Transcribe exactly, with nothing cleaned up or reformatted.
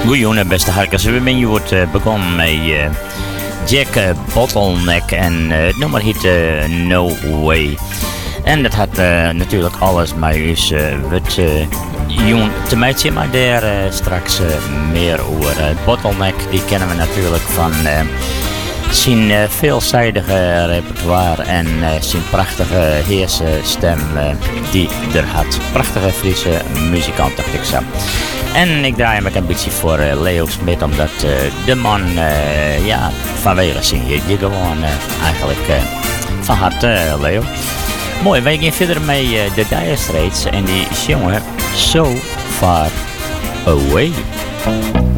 Goeie beste harkers, we zijn wordt uh, begonnen met uh, Jack uh, Bottleneck en uh, het nummer heet uh, No Way. En dat had uh, natuurlijk alles met ons uh, wat uh, jong te maken, maar daar uh, straks uh, meer over. Uh, Bottleneck die kennen we natuurlijk van uh, zijn uh, veelzijdige repertoire en uh, zijn prachtige heerse stem uh, die er had. Prachtige Friese muzikant, dacht ik zo. En ik draai me een beetje voor uh, Leo Smit, omdat uh, de man, uh, ja, vanwege zijn je gewoon uh, eigenlijk uh, van harte, uh, Leo. Mooi, wij gaan verder met uh, de Dire Straits en die jongen So Far Away.